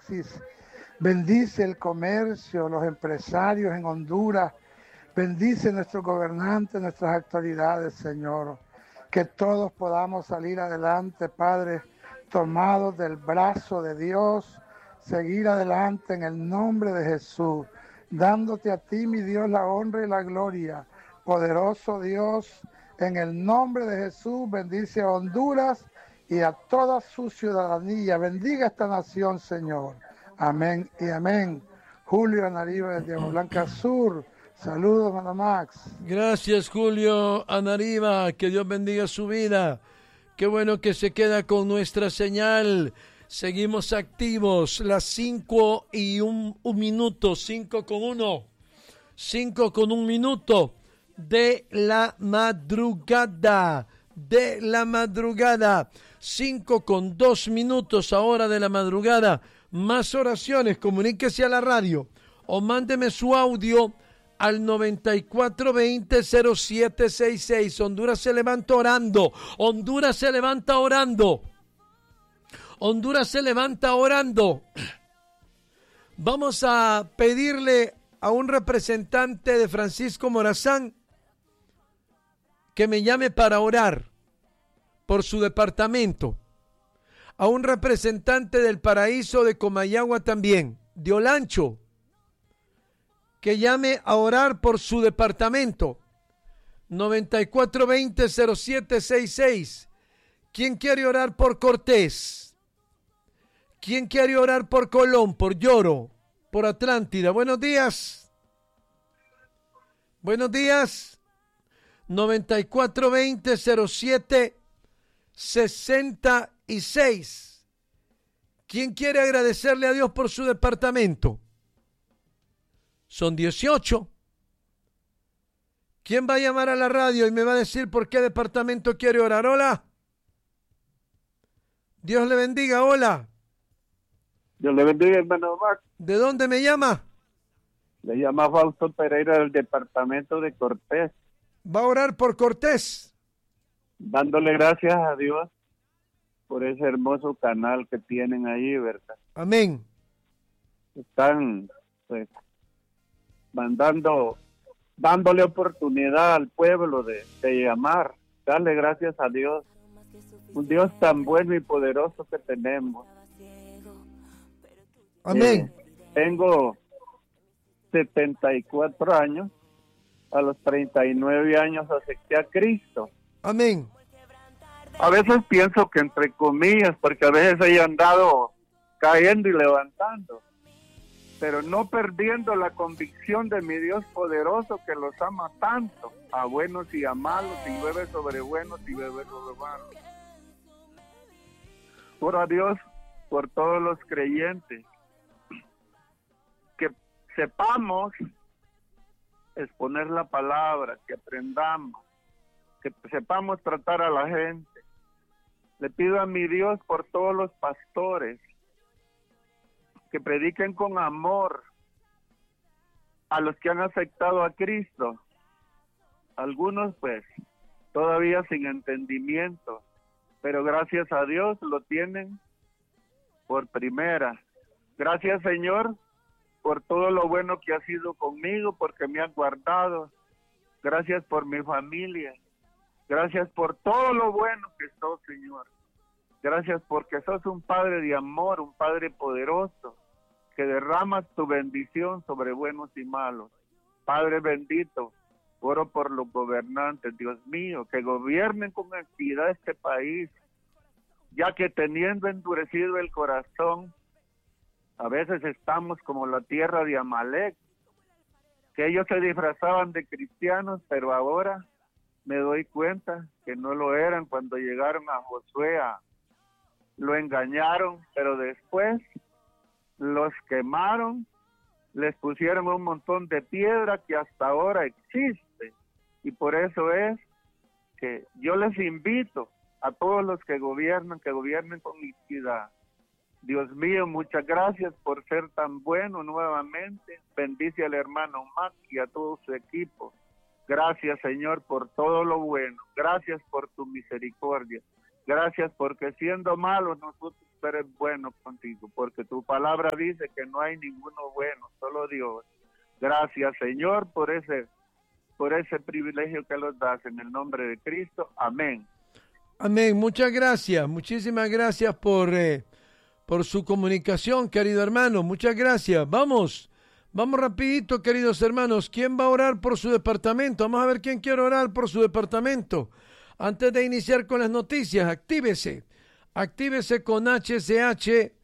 taxis. Bendice el comercio, los empresarios en Honduras. Bendice nuestros gobernantes, nuestras autoridades, Señor. Que todos podamos salir adelante, Padre, tomados del brazo de Dios, seguir adelante en el nombre de Jesús, dándote a ti, mi Dios, la honra y la gloria. Poderoso Dios, en el nombre de Jesús, bendice a Honduras y a toda su ciudadanía. Bendiga esta nación, Señor. Amén y amén. Julio Anariba desde Agua Blanca Sur. Saludos, hermano Max. Gracias, Julio Anariba. Que Dios bendiga su vida. Qué bueno que se queda con nuestra señal. Seguimos activos. Las 5 y un minuto. 5 con 1. 5 con 1 minuto de la madrugada. 5 con 2 minutos ahora de la madrugada. Más oraciones, comuníquese a la radio o mándeme su audio al 9420-0766. Honduras se levanta orando. Honduras se levanta orando. Honduras se levanta orando. Vamos a pedirle a un representante de Francisco Morazán que me llame para orar por su departamento. A un representante del Paraíso de Comayagua también, de Olancho, que llame a orar por su departamento. 9420-0766. ¿Quién quiere orar por Cortés? ¿Quién quiere orar por Colón, por Lloro, por Atlántida? Buenos días. Buenos días. 9420-0766. ¿Quién quiere agradecerle a Dios por su departamento? Son 18. ¿Quién va a llamar a la radio y me va a decir por qué departamento quiere orar? Hola. Dios le bendiga, hola. Dios le bendiga, hermano Max. ¿De dónde me llama? Le llama Fausto Pereira del departamento de Cortés. ¿Va a orar por Cortés? Dándole gracias a Dios por ese hermoso canal que tienen ahí, ¿verdad? Amén. Están, pues, dándole oportunidad al pueblo de llamar. Darle gracias a Dios. Un Dios tan bueno y poderoso que tenemos. Amén. Tengo 74 años. A los 39 años acepté a Cristo. Amén. A veces pienso que entre comillas, porque a veces he andado cayendo y levantando, pero no perdiendo la convicción de mi Dios poderoso que los ama tanto, a buenos y a malos, y llueve sobre buenos y llueve sobre malos. Oro a Dios por todos los creyentes, que sepamos exponer la palabra, que aprendamos, que sepamos tratar a la gente. Le pido a mi Dios por todos los pastores que prediquen con amor a los que han aceptado a Cristo. Algunos pues todavía sin entendimiento, pero gracias a Dios lo tienen por primera. Gracias, Señor, por todo lo bueno que has sido conmigo, porque me has guardado. Gracias por mi familia. Gracias por todo lo bueno que sos, Señor. Gracias porque sos un Padre de amor, un Padre poderoso, que derramas tu bendición sobre buenos y malos. Padre bendito, oro por los gobernantes, Dios mío, que gobiernen con equidad este país, ya que teniendo endurecido el corazón, a veces estamos como la tierra de Amalek, que ellos se disfrazaban de cristianos, pero ahora me doy cuenta que no lo eran cuando llegaron a Josué. Lo engañaron, pero después los quemaron, les pusieron un montón de piedra que hasta ahora existe. Y por eso es que yo les invito a todos los que gobiernen con equidad. Dios mío, muchas gracias por ser tan bueno nuevamente. Bendice al hermano Mac y a todo su equipo. Gracias, Señor, por todo lo bueno. Gracias por tu misericordia. Gracias porque siendo malos nosotros eres bueno contigo, porque tu palabra dice que no hay ninguno bueno, solo Dios. Gracias, Señor, por ese privilegio que nos das en el nombre de Cristo. Amén. Amén. Muchas gracias. Muchísimas gracias por su comunicación, querido hermano. Muchas gracias. Vamos rapidito, queridos hermanos. ¿Quién va a orar por su departamento? Vamos a ver quién quiere orar por su departamento. Antes de iniciar con las noticias, actívese con HSH,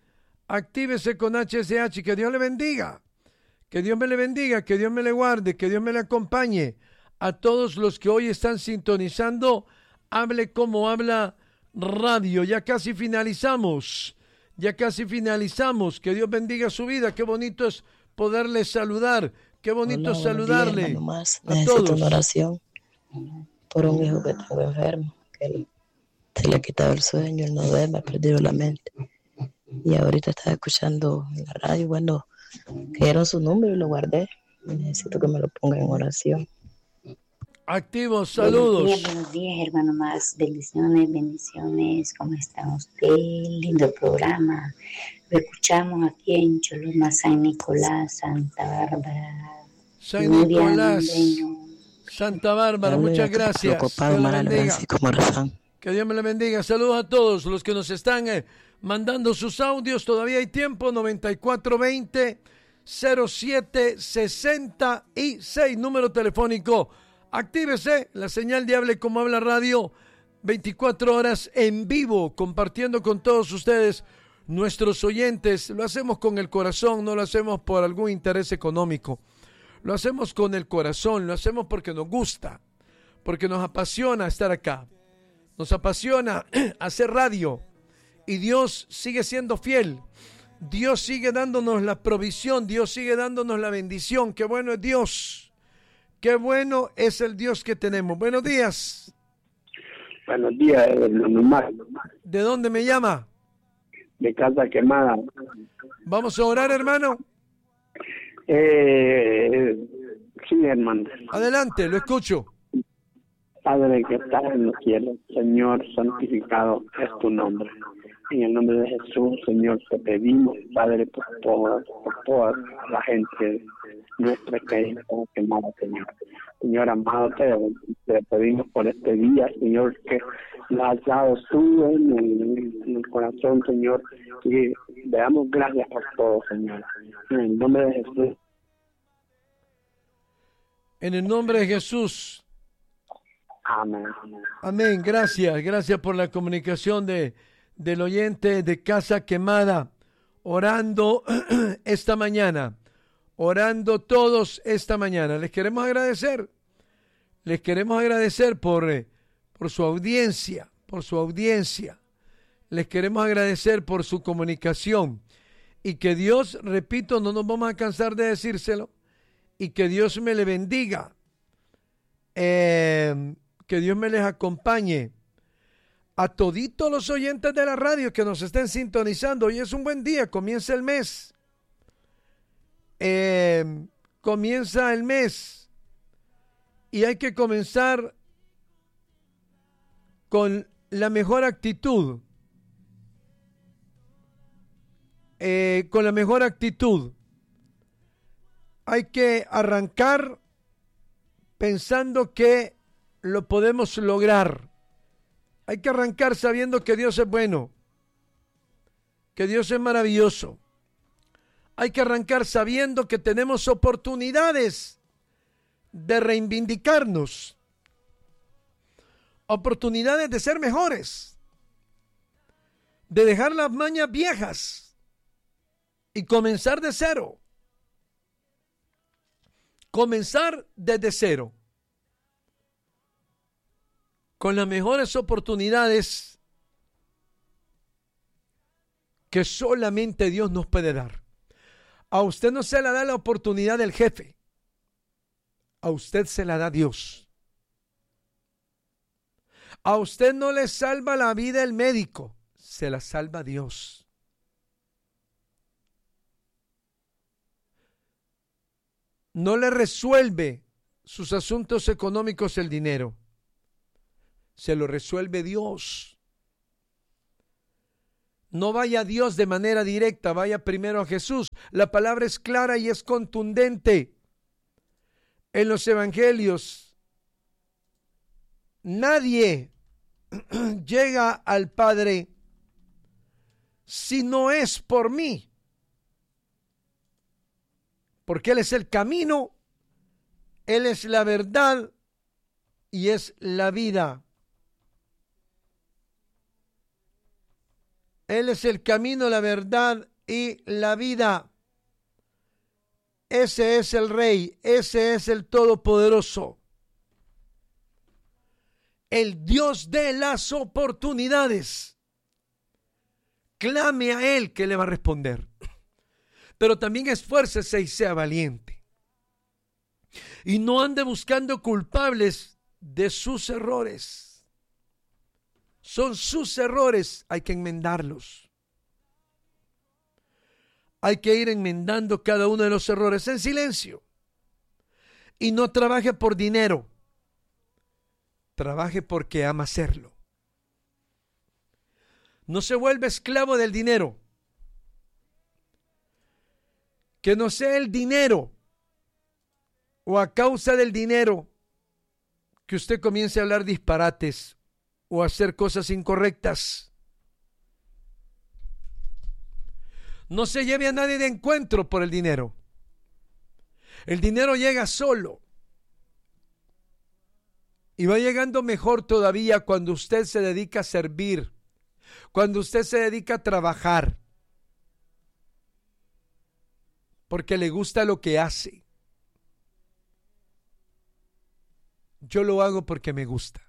que Dios le bendiga, que Dios me le bendiga, que Dios me le guarde, que Dios me le acompañe. A todos los que hoy están sintonizando, Hable como habla radio. Ya casi finalizamos, que Dios bendiga su vida. Qué bonito es poderle saludar, qué bonito es saludarle a todos. Una oración por un hijo que tengo enfermo, que se le ha quitado el sueño, él no duerme, ha perdido la mente. Y ahorita estaba escuchando en la radio, bueno, que dieron su número y lo guardé. Necesito que me lo pongan en oración. Activos, saludos. Buenos días, hermano más. Bendiciones. ¿Cómo está usted? Lindo programa. Lo escuchamos aquí en Choloma, San Nicolás, Santa Bárbara. San Nicolás, Santa Bárbara, muchas gracias. Que Dios me le bendiga. Saludos a todos los que nos están mandando sus audios. Todavía hay tiempo. 9420-0766, número telefónico. Actívese la señal de Hable como habla radio, 24 horas en vivo, compartiendo con todos ustedes, nuestros oyentes. Lo hacemos con el corazón, no lo hacemos por algún interés económico. Lo hacemos con el corazón, lo hacemos porque nos gusta, porque nos apasiona estar acá. Nos apasiona hacer radio y Dios sigue siendo fiel. Dios sigue dándonos la provisión, Dios sigue dándonos la bendición. Qué bueno es Dios. Qué bueno es el Dios que tenemos. Buenos días. Buenos días, hermano Mar. ¿De dónde me llama? De Casa Quemada. ¿Vamos a orar, hermano? Sí, hermano. Adelante, lo escucho. Padre que estás en los cielos, Señor, santificado es tu nombre. En el nombre de Jesús, Señor, te pedimos, Padre, por toda la gente nuestra que está quemada, Señor. Señor amado, te pedimos por este día, Señor, que lo has dado tú en el corazón, Señor, y le damos gracias por todo, Señor. En el nombre de Jesús. En el nombre de Jesús. Amén. Amén. Gracias por la comunicación del oyente de Casa Quemada, orando esta mañana, orando todos esta mañana. Les queremos agradecer por su audiencia, Les queremos agradecer por su comunicación y que Dios, repito, no nos vamos a cansar de decírselo, y que Dios me le bendiga, que Dios me les acompañe. A toditos los oyentes de la radio que nos estén sintonizando, hoy es un buen día, comienza el mes. Y hay que comenzar con la mejor actitud. Hay que arrancar pensando que lo podemos lograr. Hay que arrancar sabiendo que Dios es bueno, que Dios es maravilloso. Hay que arrancar sabiendo que tenemos oportunidades de reivindicarnos, oportunidades de ser mejores, de dejar las mañas viejas y comenzar de cero. Comenzar desde cero, con las mejores oportunidades que solamente Dios nos puede dar. A usted no se le da la oportunidad del jefe, a usted se la da Dios. A usted no le salva la vida el médico, se la salva Dios. No le resuelve sus asuntos económicos el dinero, se lo resuelve Dios. No vaya a Dios de manera directa, vaya primero a Jesús. La palabra es clara y es contundente. En los evangelios, nadie llega al Padre si no es por mí. Porque Él es el camino, Él es la verdad y es la vida. Él es el camino, la verdad y la vida. Ese es el Rey, ese es el Todopoderoso. El Dios de las oportunidades. Clame a Él que le va a responder. Pero también esfuércese y sea valiente. Y no ande buscando culpables de sus errores. Son sus errores, hay que enmendarlos. Hay que ir enmendando cada uno de los errores en silencio. Y no trabaje por dinero. Trabaje porque ama hacerlo. No se vuelva esclavo del dinero. Que no sea el dinero o a causa del dinero que usted comience a hablar disparates o hacer cosas incorrectas. No se lleve a nadie de encuentro por el dinero. El dinero llega solo. Y va llegando mejor todavía cuando usted se dedica a servir, cuando usted se dedica a trabajar, porque le gusta lo que hace. Yo lo hago porque me gusta.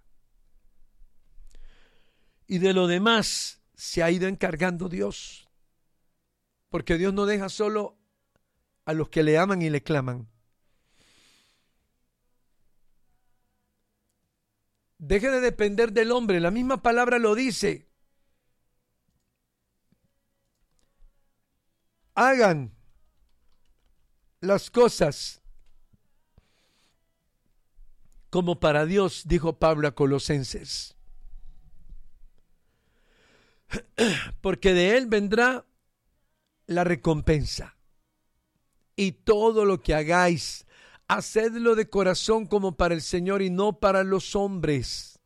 Y de lo demás se ha ido encargando Dios. Porque Dios no deja solo a los que le aman y le claman. Deje de depender del hombre. La misma palabra lo dice. Hagan las cosas como para Dios, dijo Pablo a Colosenses. Porque de Él vendrá la recompensa. Y todo lo que hagáis, hacedlo de corazón como para el Señor y no para los hombres.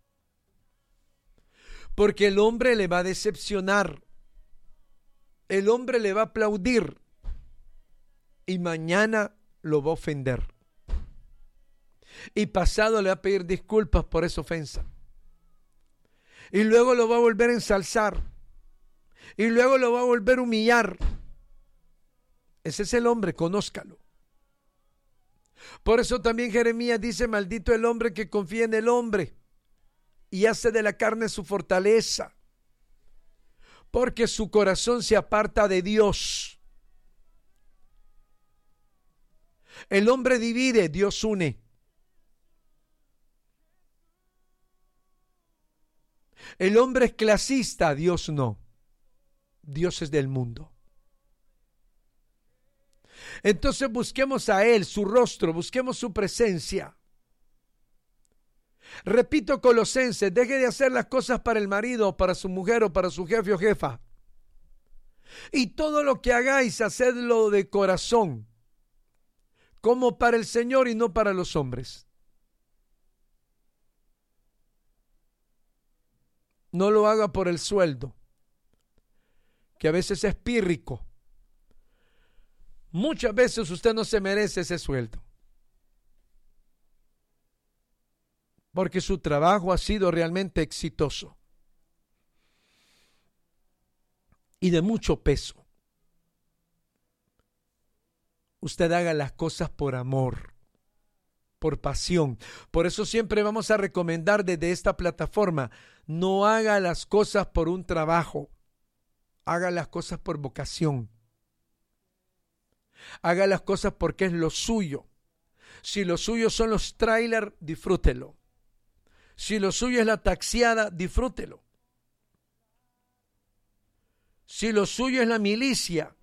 Porque el hombre le va a decepcionar. El hombre le va a aplaudir. Y mañana lo va a ofender. Y pasado le va a pedir disculpas por esa ofensa. Y luego lo va a volver a ensalzar. Y luego lo va a volver a humillar. Ese es el hombre, conózcalo. Por eso también Jeremías dice: maldito el hombre que confía en el hombre y hace de la carne su fortaleza, porque su corazón se aparta de Dios. El hombre divide, Dios une. El hombre es clasista, Dios no. Dios es del mundo. Entonces busquemos a Él, su rostro, busquemos su presencia. Repito, Colosenses, deje de hacer las cosas para el marido, para su mujer o para su jefe o jefa. Y todo lo que hagáis, hacedlo de corazón, como para el Señor y no para los hombres. No lo haga por el sueldo, que a veces es pírrico. Muchas veces usted no se merece ese sueldo, porque su trabajo ha sido realmente exitoso y de mucho peso. Usted haga las cosas por amor, por pasión. Por eso siempre vamos a recomendar desde esta plataforma: no haga las cosas por un trabajo, haga las cosas por vocación. Haga las cosas porque es lo suyo. Si lo suyo son los trailers, disfrútelo. Si lo suyo es la taxiada, disfrútelo. Si lo suyo es la milicia,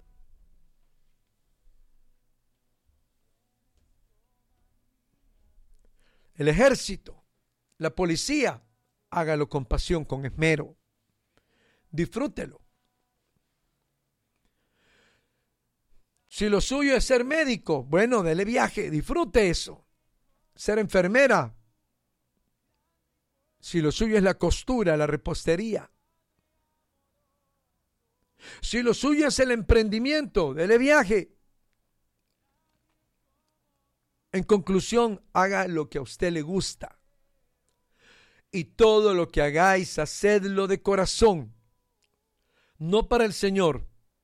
el ejército, la policía, hágalo con pasión, con esmero. Disfrútelo. Si lo suyo es ser médico, bueno, dele viaje, disfrute eso. Ser enfermera. Si lo suyo es la costura, la repostería. Si lo suyo es el emprendimiento, dele viaje. En conclusión, haga lo que a usted le gusta. Y todo lo que hagáis, hacedlo de corazón. No para el Señor.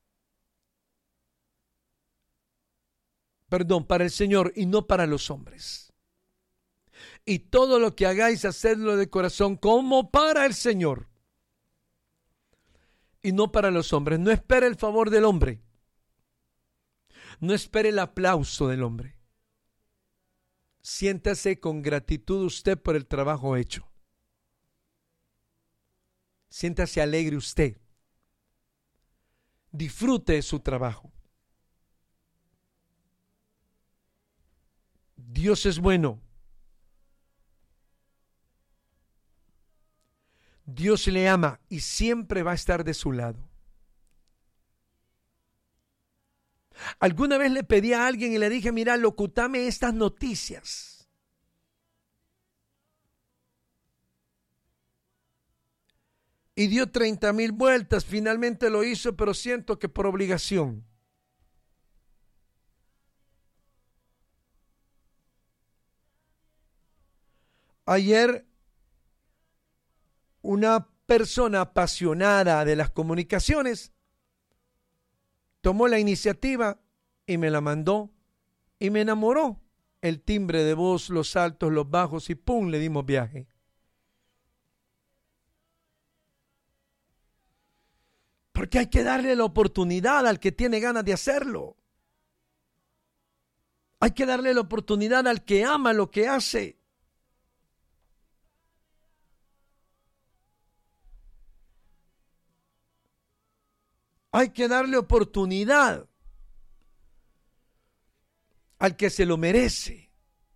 Perdón, para el Señor y no para los hombres. Y todo lo que hagáis, hacedlo de corazón como para el Señor. Y no para los hombres. No espere el favor del hombre. No espere el aplauso del hombre. Siéntase con gratitud usted por el trabajo hecho. Siéntase alegre usted. Disfrute de su trabajo. Dios es bueno. Dios le ama y siempre va a estar de su lado. Alguna vez le pedí a alguien y le dije, mira, locutame estas noticias. Y dio 30,000 vueltas, finalmente lo hizo, pero siento que por obligación. Ayer, una persona apasionada de las comunicaciones tomó la iniciativa y me la mandó y me enamoró. El timbre de voz, los altos, los bajos y ¡pum! Le dimos viaje. Porque hay que darle la oportunidad al que tiene ganas de hacerlo. Hay que darle la oportunidad al que ama lo que hace. Hay que darle oportunidad al que se lo merece.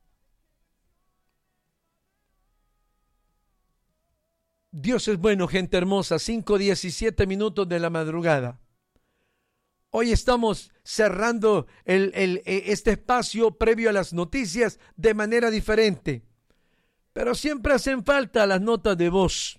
Dios es bueno, gente hermosa. 5:17 de la madrugada. Hoy estamos cerrando este espacio previo a las noticias de manera diferente. Pero siempre hacen falta las notas de voz.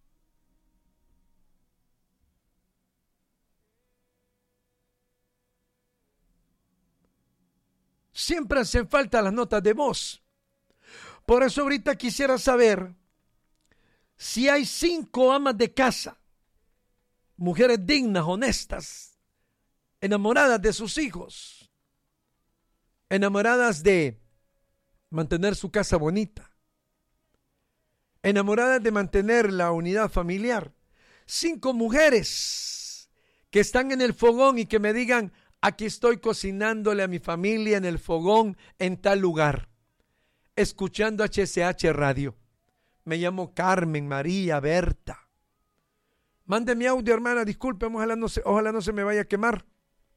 Siempre hacen falta las notas de voz. Por eso ahorita quisiera saber si hay 5 amas de casa, mujeres dignas, honestas, enamoradas de sus hijos, enamoradas de mantener su casa bonita, enamoradas de mantener la unidad familiar. 5 mujeres que están en el fogón y que me digan, aquí estoy cocinándole a mi familia en el fogón en tal lugar, escuchando HCH Radio. Me llamo Carmen, María, Berta. Mándeme audio, hermana, disculpe, ojalá no se me vaya a quemar.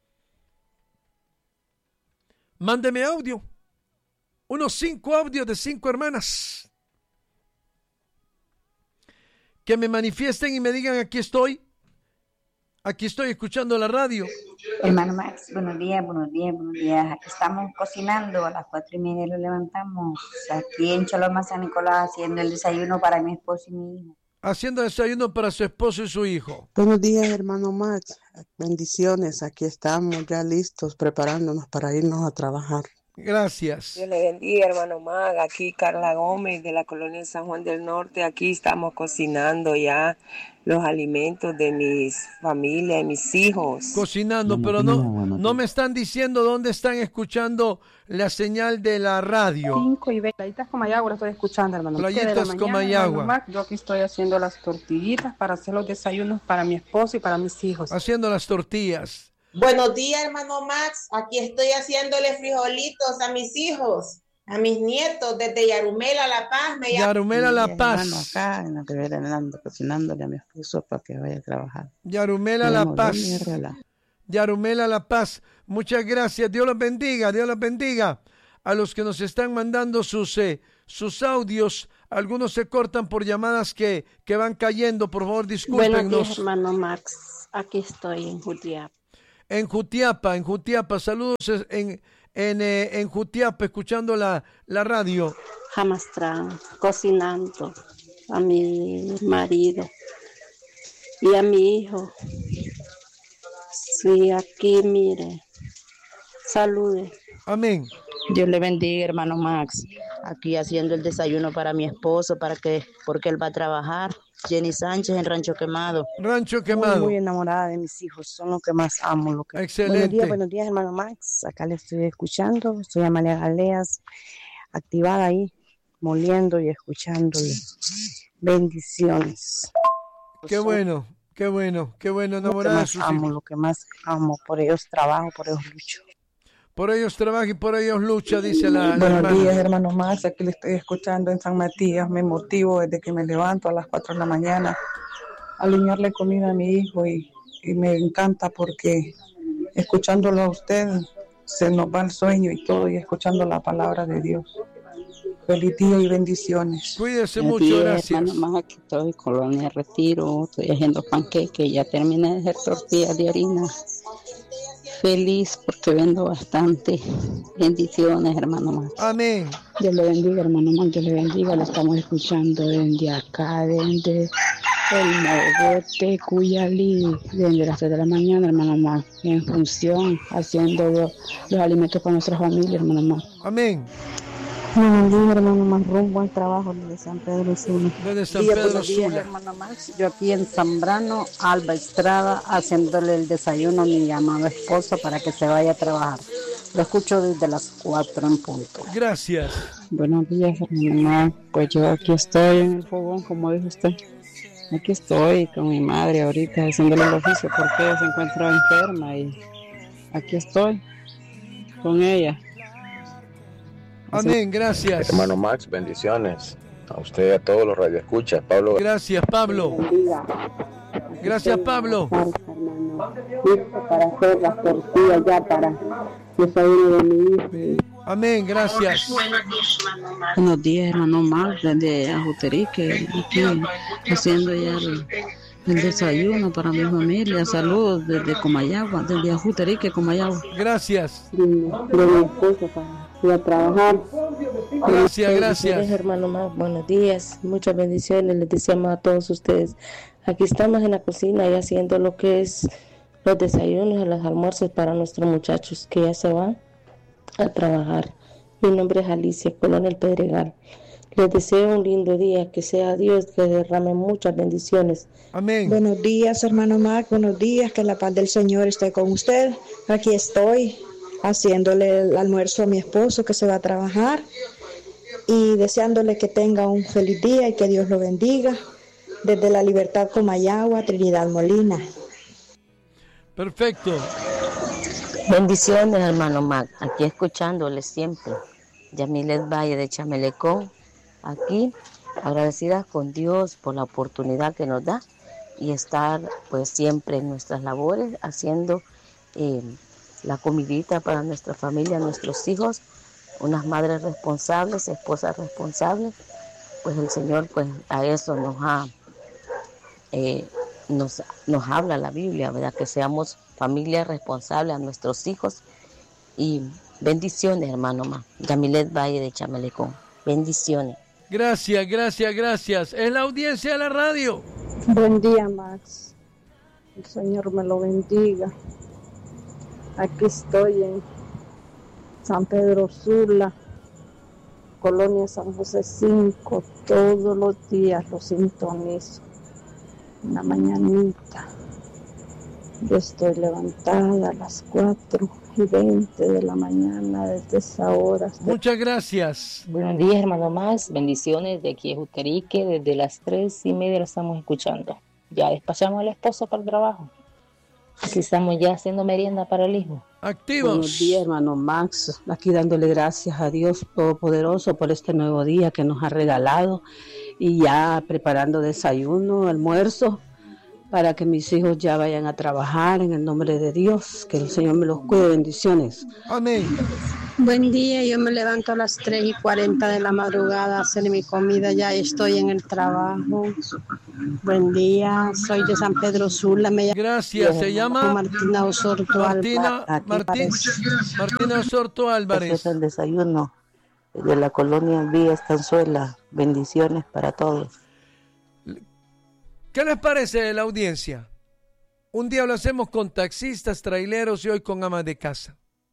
Mándeme audio. Unos 5 audios de 5 hermanas. Que me manifiesten y me digan, aquí estoy escuchando la radio. Hermano Max, buenos días. Aquí estamos cocinando, a las 4:30 lo levantamos. Aquí en Choloma, San Nicolás, haciendo el desayuno para mi esposo y mi hijo. Haciendo desayuno para su esposo y su hijo. Buenos días, hermano Max. Bendiciones. Aquí estamos ya listos, preparándonos para irnos a trabajar. Gracias. Dios le bendiga, hermano Mag. Aquí Carla Gómez de la colonia San Juan del Norte. Aquí estamos cocinando ya los alimentos de mis familia y mis hijos. Cocinando, pero no me están diciendo dónde están escuchando la señal de la radio. 5:20. Playitas Comayagua, lo estoy escuchando, hermano. Playitas Comayagua. Yo aquí estoy haciendo las tortillitas para hacer los desayunos para mi esposo y para mis hijos. Haciendo las tortillas. Buenos días, hermano Max. Aquí estoy haciéndole frijolitos a mis hijos, a mis nietos desde Yarumela, La Paz. Yarumela, La Paz. Hermano, acá en la Ribera Hernández, cocinándole a mi esposo para que vaya a trabajar. Yarumela, La Paz. Yarumela, La Paz. Muchas gracias. Dios los bendiga. Dios los bendiga. A los que nos están mandando sus audios, algunos se cortan por llamadas que van cayendo. Por favor, discúlpenos. Buenos días, hermano Max. Aquí estoy en Jutiapa. en Jutiapa, saludos en Jutiapa, escuchando la radio. Jamastra, cocinando a mi marido y a mi hijo. Sí, aquí, mire, salude. Amén. Dios le bendiga, hermano Max. Aquí haciendo el desayuno para mi esposo, porque él va a trabajar. Jenny Sánchez en Rancho Quemado. Rancho Quemado. Muy enamorada de mis hijos, son los que más amo. Excelente. Buenos días, hermano Max. Acá le estoy escuchando. Soy Amalia Galeas, activada ahí, moliendo y escuchándole. Bendiciones. Qué bueno, enamorada de sus hijos. Lo que más amo, por ellos trabajo, por ellos lucho. Por ellos trabaja y por ellos lucha, dice la Buenos hermana. días, hermano Max. Aquí le estoy escuchando en San Matías. Me motivo desde que me levanto a las 4 de la mañana a alinearle comida a mi hijo y me encanta porque escuchándolo a usted se nos va el sueño y todo, y escuchando la palabra de Dios. Feliz día y bendiciones. Cuídese mucho, gracias. Hermano Max, aquí estoy, Colonia Retiro, estoy haciendo panqueques, ya terminé de hacer tortillas de harina. Feliz porque vendo bastante. Bendiciones, hermano Max. Amén. Dios le bendiga, hermano Max, Dios le bendiga. Lo estamos escuchando desde acá, desde el Mogote, Cuyalí, desde las 3 de la mañana, hermano Max, en función, haciendo los alimentos para nuestra familia, hermano Max. Amén. Buenos días, hermano Max, rumbo al trabajo desde San Pedro Sula. Desde San Pedro Sula. Hermano Max, yo aquí en Zambrano, Alba Estrada, haciéndole el desayuno a mi amado esposo para que se vaya a trabajar. Lo escucho desde las 4 en punto. Gracias. Buenos días, hermano Max. Pues yo aquí estoy en el fogón, como dijo usted. Aquí estoy con mi madre ahorita haciéndole el oficio porque ella se encuentra enferma y aquí estoy con ella. Amén, gracias. Hermano Max, bendiciones. A usted y a todos los radioescuchas. Pablo. Gracias, Pablo. Gracias, Pablo. Para hacer las tortillas ya para desayuno de mi hijo. Amén, gracias. Buenos días, hermano Max, desde Ajuterique, aquí haciendo ya el desayuno para mi familia. Saludos desde Comayagua, desde Ajuterique, Comayagua. Gracias. De mi esposo para ir a trabajar. Gracias. Hermano Max, buenos días, muchas bendiciones les deseamos a todos ustedes. Aquí estamos en la cocina y haciendo lo que es los desayunos y los almuerzos para nuestros muchachos que ya se van a trabajar. Mi nombre es Alicia, Colonia El Pedregal. Les deseo un lindo día, que sea Dios que derrame muchas bendiciones. Amén. Buenos días, hermano Mac, buenos días, que la paz del Señor esté con usted. Aquí estoy haciéndole el almuerzo a mi esposo que se va a trabajar y deseándole que tenga un feliz día y que Dios lo bendiga. Desde La Libertad, Comayagua, Trinidad Molina. Perfecto. Bendiciones, hermano Mac, aquí escuchándole siempre. Yamilet Valle de Chamelecón, aquí agradecidas con Dios por la oportunidad que nos da y estar pues siempre en nuestras labores haciendo la comidita para nuestra familia, nuestros hijos, unas madres responsables, esposas responsables. Pues el Señor pues a eso nos habla la Biblia, ¿verdad? Que seamos familia responsable a nuestros hijos. Y bendiciones, hermano Max. Yamilet Valle de Chamelecón. Bendiciones. Gracias. Es la audiencia de la radio. Buen día, Max. El Señor me lo bendiga. Aquí estoy en San Pedro Sula, Colonia San José 5. Todos los días lo sintonizo. En la mañanita. Yo estoy levantada a las 4:20 de la mañana desde esa hora. Muchas gracias. Buenos días, hermano Max. Bendiciones de aquí de Juterique. Desde las 3:30 lo estamos escuchando. Ya despachamos al esposo para el trabajo. Aquí estamos ya haciendo merienda para el hijo. Activos. Buenos días, hermano Max. Aquí dándole gracias a Dios Todopoderoso por este nuevo día que nos ha regalado. Y ya preparando desayuno, almuerzo, para que mis hijos ya vayan a trabajar en el nombre de Dios. Que el Señor me los cuide. Bendiciones. Amén. Buen día, yo me levanto a las 3:40 de la madrugada a hacer mi comida, ya estoy en el trabajo. Buen día, soy de San Pedro Sula. Gracias, se llama Martina Osorto Álvarez. Martina Osorto Álvarez. Este es el desayuno de la colonia Vía Estanzuela. Bendiciones para todos. ¿Qué les parece la audiencia? Un día lo hacemos con taxistas, traileros y hoy con amas de casa.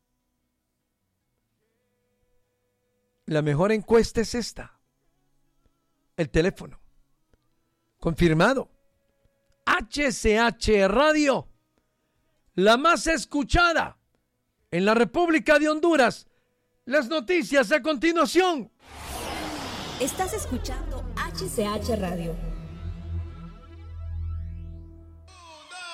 La mejor encuesta es esta. El teléfono. Confirmado. HCH Radio. La más escuchada en la República de Honduras. Las noticias a continuación. Estás escuchando HCH Radio.